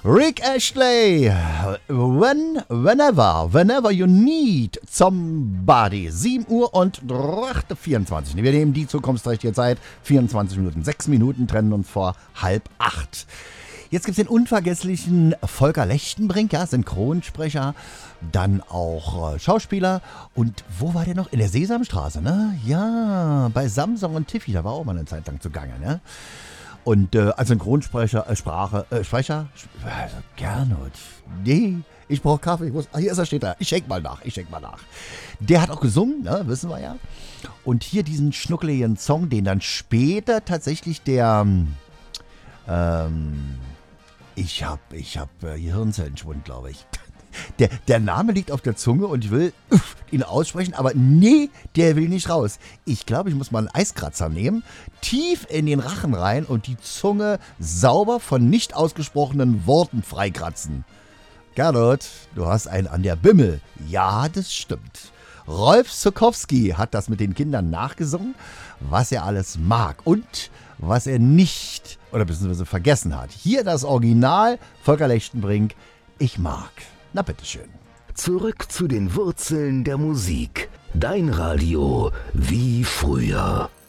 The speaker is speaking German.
Rick Astley, whenever you need somebody. 7 Uhr und 24. Wir nehmen die zukunftsträchtige Zeit. 24 Minuten, 6 Minuten trennen uns vor 7:30. Jetzt gibt es den unvergesslichen Volker Lechtenbrink, ja, Synchronsprecher, dann auch Schauspieler. Und wo war der noch? In der Sesamstraße, ne? Ja, bei Samsung und Tiffy, da war auch mal eine Zeit lang zugange, ne? Und als Synchronsprecher, Sprecher, Gernot, nee, ich brauche Kaffee. Hier ist er, steht er. Ich schenk mal nach. Der hat auch gesungen, ne, wissen wir ja. Und hier diesen schnuckeligen Song, den dann später tatsächlich der, ich hab Hirnzellenschwund, glaube ich. Der Name liegt auf der Zunge und ich will ihn aussprechen, aber nee, der will nicht raus. Ich glaube, ich muss mal einen Eiskratzer nehmen, tief in den Rachen rein und die Zunge sauber von nicht ausgesprochenen Worten freikratzen. Gernot, du hast einen an der Bimmel. Ja, das stimmt. Rolf Zuckowski hat das mit den Kindern nachgesungen, was er alles mag und was er nicht oder beziehungsweise vergessen hat. Hier das Original, Volker Lechtenbrink, ich mag. Na bitteschön. Zurück zu den Wurzeln der Musik. Dein Radio wie früher.